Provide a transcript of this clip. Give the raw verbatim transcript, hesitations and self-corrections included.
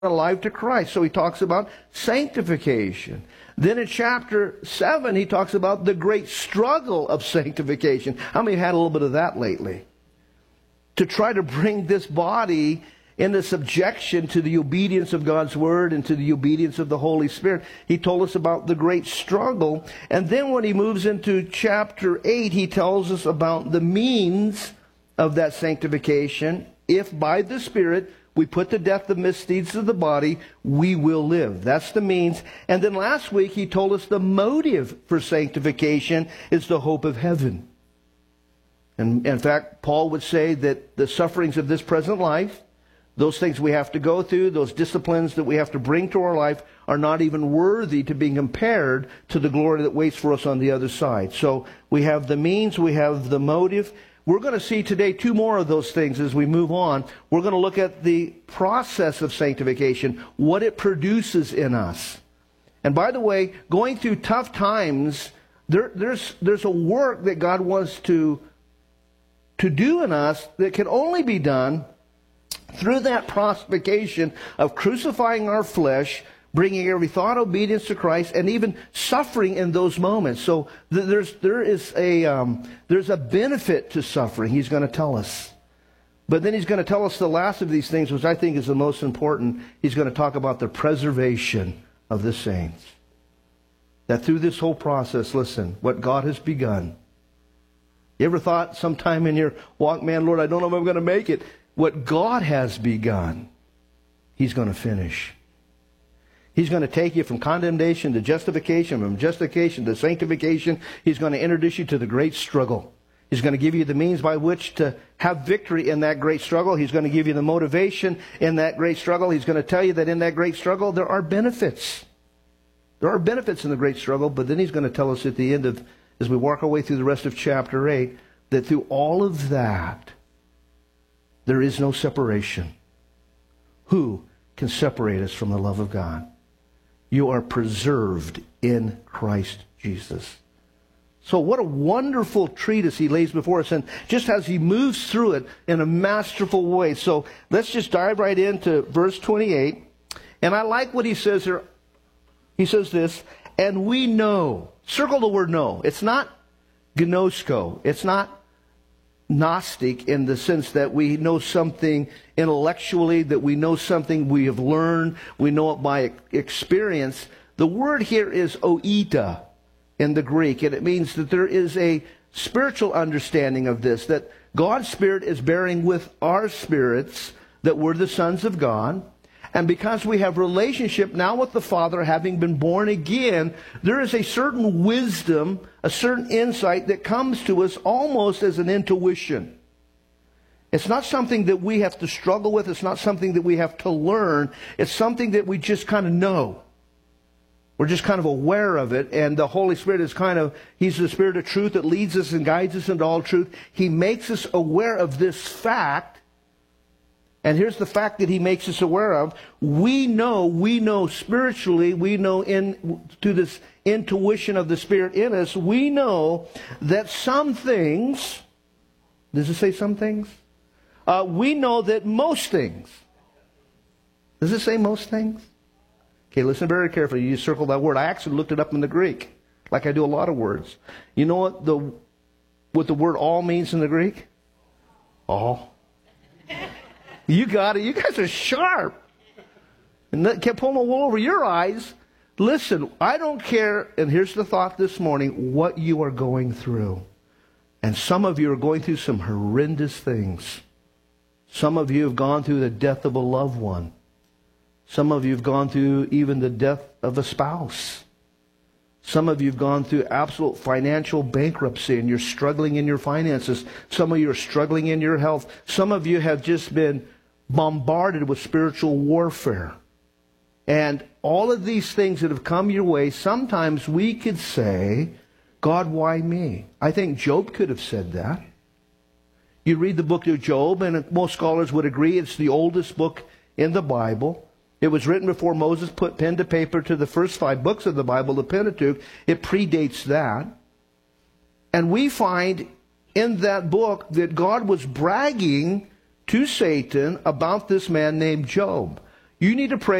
alive to Christ. So he talks about sanctification. Then in chapter seven, he talks about the great struggle of sanctification. How many have had a little bit of that lately? To try to bring this body into subjection to the obedience of God's Word and to the obedience of the Holy Spirit. He told us about the great struggle. And then when he moves into chapter eight, he tells us about the means of that sanctification. If by the Spirit we put to death the misdeeds of the body, we will live. That's the means. And then last week he told us the motive for sanctification is the hope of heaven. And in fact, Paul would say that the sufferings of this present life, those things we have to go through, those disciplines that we have to bring to our life, are not even worthy to be compared to the glory that waits for us on the other side. So we have the means, we have the motive. We're going to see today two more of those things as we move on. We're going to look at the process of sanctification, what it produces in us. And by the way, going through tough times, there, there's, there's a work that God wants to, to do in us that can only be done through that prospectation of crucifying our flesh, bringing every thought obedience to Christ, and even suffering in those moments. So th- there's there is a um, there's a benefit to suffering. He's going to tell us, but then he's going to tell us the last of these things, which I think is the most important. He's going to talk about the preservation of the saints. That through this whole process, listen, what God has begun. You ever thought sometime in your walk, man, Lord, I don't know if I'm going to make it. What God has begun, He's going to finish. He's going to take you from condemnation to justification, from justification to sanctification. He's going to introduce you to the great struggle. He's going to give you the means by which to have victory in that great struggle. He's going to give you the motivation in that great struggle. He's going to tell you that in that great struggle there are benefits. There are benefits in the great struggle, but then he's going to tell us at the end of, as we walk our way through the rest of chapter eight, that through all of that, there is no separation. Who can separate us from the love of God? You are preserved in Christ Jesus. So what a wonderful treatise he lays before us, and just as he moves through it in a masterful way. So let's just dive right into verse twenty-eight. And I like what he says here. He says this, and we know. Circle the word know. It's not gnosko. It's not Gnostic in the sense that we know something intellectually, that we know something we have learned, we know it by experience. The word here is oita in the Greek, and it means that there is a spiritual understanding of this, that God's Spirit is bearing with our spirits, that we're the sons of God. And because we have relationship now with the Father, having been born again, there is a certain wisdom, a certain insight that comes to us almost as an intuition. It's not something that we have to struggle with. It's not something that we have to learn. It's something that we just kind of know. We're just kind of aware of it. And the Holy Spirit is kind of, He's the Spirit of truth that leads us and guides us into all truth. He makes us aware of this fact. And here's the fact that He makes us aware of. We know, we know spiritually, we know in to this intuition of the Spirit in us, we know that some things, does it say some things? Uh, we know that most things. Does it say most things? Okay, listen very carefully. You circle that word. I actually looked it up in the Greek, like I do a lot of words. You know what the what the word all means in the Greek? All. You got it. You guys are sharp. And that kept pulling the wool over your eyes. Listen, I don't care, and here's the thought this morning, what you are going through. And some of you are going through some horrendous things. Some of you have gone through the death of a loved one. Some of you have gone through even the death of a spouse. Some of you have gone through absolute financial bankruptcy and you're struggling in your finances. Some of you are struggling in your health. Some of you have just been bombarded with spiritual warfare. And all of these things that have come your way, sometimes we could say, God, why me? I think Job could have said that. You read the book of Job, and most scholars would agree it's the oldest book in the Bible. It was written before Moses put pen to paper to the first five books of the Bible, the Pentateuch. It predates that. And we find in that book that God was bragging to Satan about this man named Job. You need to pray